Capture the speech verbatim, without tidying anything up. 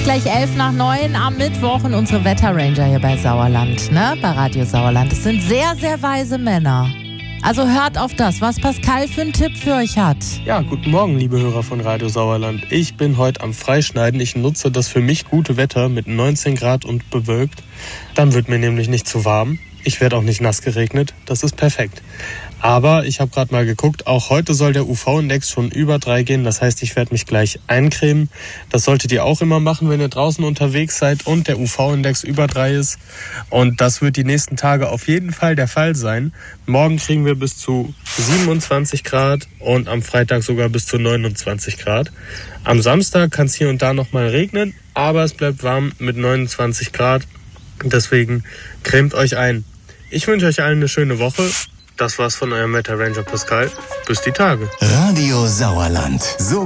ist gleich elf nach neun am Mittwoch und unsere Wetterranger hier bei Sauerland, ne? Bei Radio Sauerland. Es sind sehr, sehr weise Männer. Also hört auf das, was Pascal für einen Tipp für euch hat. Ja, guten Morgen, liebe Hörer von Radio Sauerland. Ich bin heute am Freischneiden. Ich nutze das für mich gute Wetter mit neunzehn Grad und bewölkt. Dann wird mir nämlich nicht zu warm. Ich werde auch nicht nass geregnet. Das ist perfekt. Aber ich habe gerade mal geguckt, auch heute soll der U V-Index schon über drei gehen. Das heißt, ich werde mich gleich eincremen. Das solltet ihr auch immer machen, wenn ihr draußen unterwegs seid und der U V-Index über drei ist. Und das wird die nächsten Tage auf jeden Fall der Fall sein. Morgen kriegen wir bis zu siebenundzwanzig Grad und am Freitag sogar bis zu neunundzwanzig Grad. Am Samstag kann es hier und da noch mal regnen, aber es bleibt warm mit neunundzwanzig Grad. Deswegen cremt euch ein. Ich wünsche euch allen eine schöne Woche. Das war's von eurem Wetterranger Pascal. Bis die Tage. Radio Sauerland. So